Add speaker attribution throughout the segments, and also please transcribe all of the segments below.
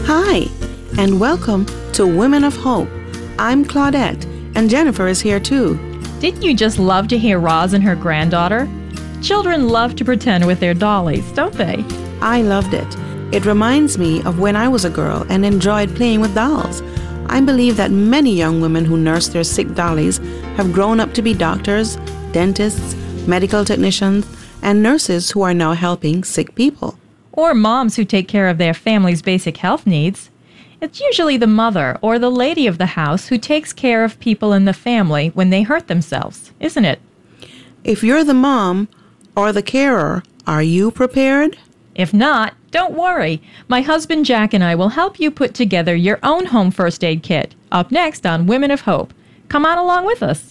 Speaker 1: Hi, and welcome to Women of Hope. I'm Claudette, and Jennifer is here too.
Speaker 2: Didn't you just love to hear Roz and her granddaughter? Children love to pretend with their dollies, don't they?
Speaker 1: I loved it. It reminds me of when I was a girl and enjoyed playing with dolls. I believe that many young women who nurse their sick dollies have grown up to be doctors, dentists, medical technicians, and nurses who are now helping sick people.
Speaker 2: Or moms who take care of their family's basic health needs. It's usually the mother or the lady of the house who takes care of people in the family when they hurt themselves, isn't it?
Speaker 1: If you're the mom or the carer, are you prepared?
Speaker 2: If not, don't worry. My husband Jack and I will help you put together your own home first aid kit. Up next on Women of Hope. Come on along with us.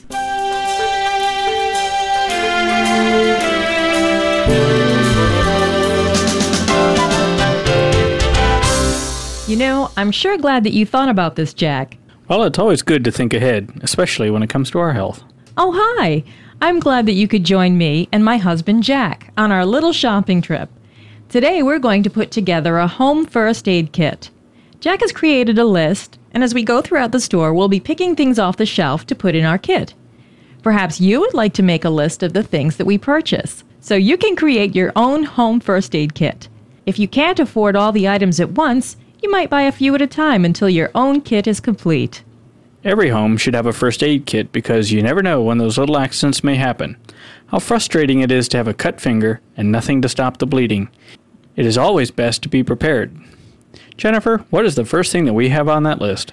Speaker 2: You know, I'm sure glad that you thought about this, Jack.
Speaker 3: Well, it's always good to think ahead, especially when it comes to our health.
Speaker 2: Oh, hi. I'm glad that you could join me and my husband Jack on our little shopping trip. Today we're going to put together a home first aid kit. Jack has created a list, and as we go throughout the store, we'll be picking things off the shelf to put in our kit. Perhaps you would like to make a list of the things that we purchase, so you can create your own home first aid kit. If you can't afford all the items at once, you might buy a few at a time until your own kit is complete.
Speaker 3: Every home should have a first aid kit because you never know when those little accidents may happen. How frustrating it is to have a cut finger and nothing to stop the bleeding. It is always best to be prepared. Jennifer, what is the first thing that we have on that list?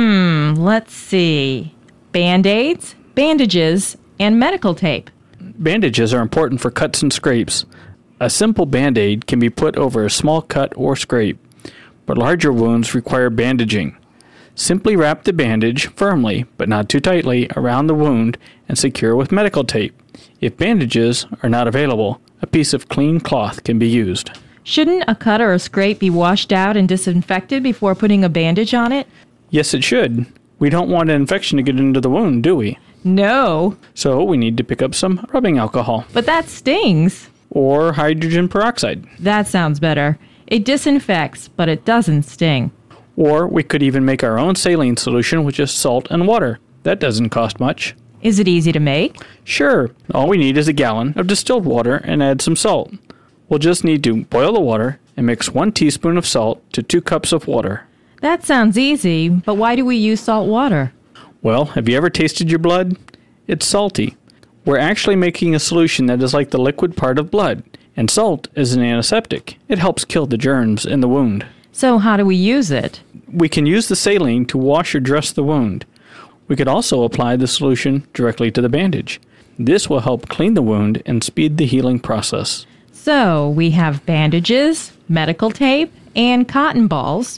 Speaker 2: Let's see. Band-Aids, bandages, and medical tape.
Speaker 3: Bandages are important for cuts and scrapes. A simple Band-Aid can be put over a small cut or scrape, but larger wounds require bandaging. Simply wrap the bandage firmly, but not too tightly, around the wound and secure with medical tape. If bandages are not available, a piece of clean cloth can be used.
Speaker 2: Shouldn't a cut or a scrape be washed out and disinfected before putting a bandage on it?
Speaker 3: Yes, it should. We don't want an infection to get into the wound, do we?
Speaker 2: No.
Speaker 3: So we need to pick up some rubbing alcohol.
Speaker 2: But that stings.
Speaker 3: Or hydrogen peroxide.
Speaker 2: That sounds better. It disinfects, but it doesn't sting.
Speaker 3: Or we could even make our own saline solution with just salt and water. That doesn't cost much.
Speaker 2: Is it easy to make?
Speaker 3: Sure. All we need is a gallon of distilled water and add some salt. We'll just need to boil the water and mix 1 teaspoon of salt to 2 cups of water.
Speaker 2: That sounds easy, but why do we use salt water?
Speaker 3: Well, have you ever tasted your blood? It's salty. We're actually making a solution that is like the liquid part of blood, and salt is an antiseptic. It helps kill the germs in the wound.
Speaker 2: So how do we use it?
Speaker 3: We can use the saline to wash or dress the wound. We could also apply the solution directly to the bandage. This will help clean the wound and speed the healing process.
Speaker 2: So we have bandages, medical tape, and cotton balls,